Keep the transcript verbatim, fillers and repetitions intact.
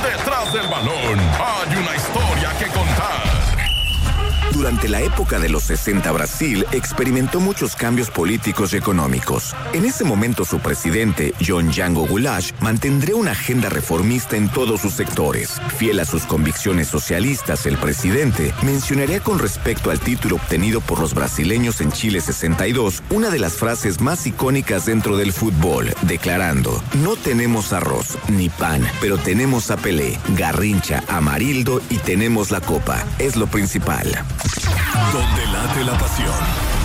Detrás del balón hay una historia que contar. Durante la época de los sesenta, Brasil experimentó muchos cambios políticos y económicos. En ese momento su presidente, John Django Goulart, mantendría una agenda reformista en todos sus sectores. Fiel a sus convicciones socialistas, el presidente mencionaría con respecto al título obtenido por los brasileños en Chile sesenta y dos, una de las frases más icónicas dentro del fútbol, declarando: no tenemos arroz ni pan, pero tenemos a Pelé, Garrincha, Amarildo y tenemos la copa. Es lo principal. Donde late la pasión.